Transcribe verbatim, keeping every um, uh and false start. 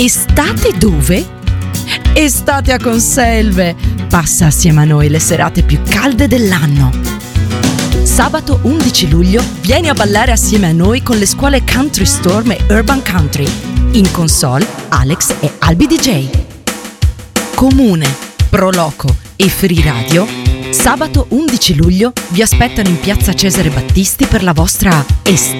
Estate dove? Estate a Conselve! Passa assieme a noi le serate più calde dell'anno. Sabato undici luglio vieni a ballare assieme a noi con le scuole Country Storm e Urban Country. In console Alex e Albi D J. Comune, Proloco e Free Radio sabato undici luglio vi aspettano in piazza Cesare Battisti per la vostra estate